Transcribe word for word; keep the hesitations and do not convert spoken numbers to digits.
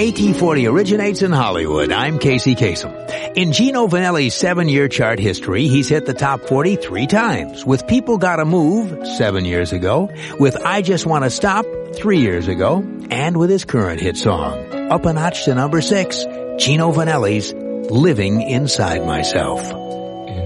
A T forty originates in Hollywood. I'm Casey Kasem. In Gino Vannelli's seven-year chart history, he's hit the top forty three times. With People Gotta Move, seven years ago. With I Just Wanna Stop, three years ago. And with his current hit song, up a notch to number six, Gino Vannelli's Living Inside Myself.